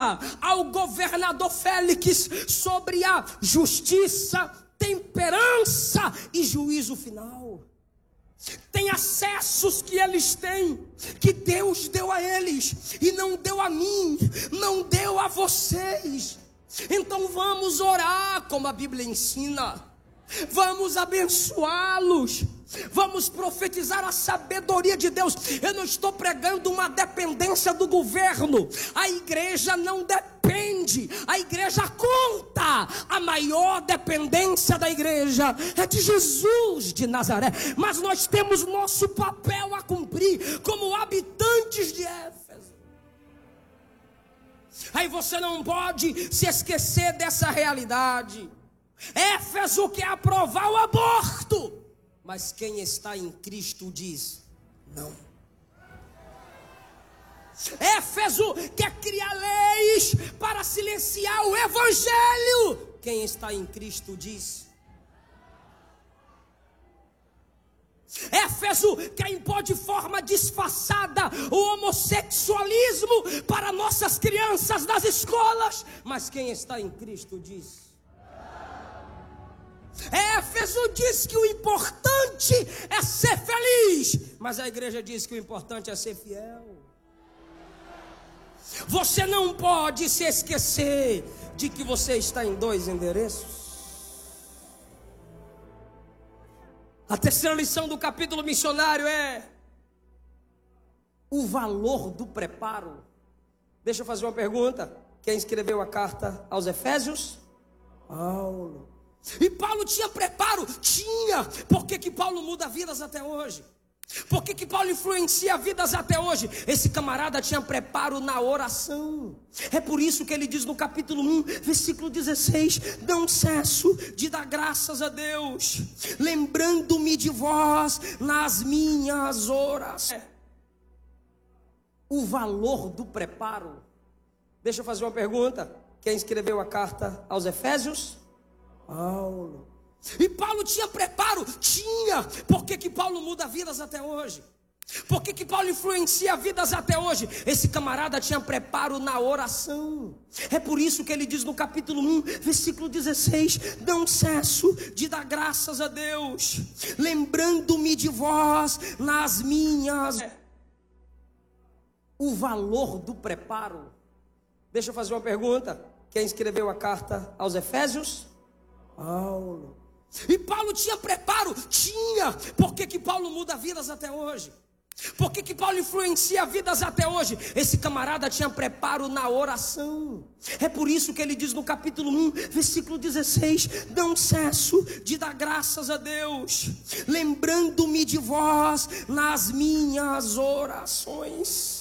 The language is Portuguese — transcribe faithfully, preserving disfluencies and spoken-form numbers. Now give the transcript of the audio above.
ordena ao governador Félix sobre a justiça, temperança e juízo final. Tem acessos que eles têm, que Deus deu a eles e não deu a mim, não deu a vocês. Então vamos orar como a Bíblia ensina, vamos abençoá-los, vamos profetizar a sabedoria de Deus. Eu não estou pregando uma dependência do governo, a igreja não depende, a igreja conta. A maior dependência da igreja é de Jesus de Nazaré, mas nós temos nosso papel a cumprir como habitantes de Éfeso. Aí você não pode se esquecer dessa realidade. Éfeso quer aprovar o aborto, mas quem está em Cristo diz não. Éfeso quer criar leis para silenciar o evangelho. Quem está em Cristo diz. Éfeso quer impor de forma disfarçada o homossexualismo para nossas crianças nas escolas, mas quem está em Cristo diz. Éfeso diz que o importante é ser feliz, mas a igreja diz que o importante é ser fiel. Você não pode se esquecer de que você está em dois endereços. A terceira lição do capítulo missionário é o valor do preparo. Deixa eu fazer uma pergunta. Quem escreveu a carta aos Efésios? Paulo. E Paulo tinha preparo? Tinha. Por que que Paulo muda vidas até hoje? Por que que Paulo influencia vidas até hoje? Esse camarada tinha preparo na oração. É por isso que ele diz no capítulo um, versículo dezesseis: não cesso de dar graças a Deus, lembrando-me de vós nas minhas orações. O valor do preparo. Deixa eu fazer uma pergunta. Quem escreveu a carta aos Efésios? Paulo. E Paulo tinha preparo? Tinha. Por que que Paulo muda vidas até hoje? Por que que Paulo influencia vidas até hoje? Esse camarada tinha preparo na oração. É por isso que ele diz no capítulo um, versículo dezesseis: não cesso de dar graças a Deus, lembrando-me de vós nas minhas... O valor do preparo. Deixa eu fazer uma pergunta. Quem escreveu a carta aos Efésios? Paulo. E Paulo tinha preparo? Tinha. Por que que Paulo muda vidas até hoje? Por que que Paulo influencia vidas até hoje? Esse camarada tinha preparo na oração. É por isso que ele diz no capítulo um, versículo dezesseis: não cesso de dar graças a Deus, lembrando-me de vós nas minhas orações.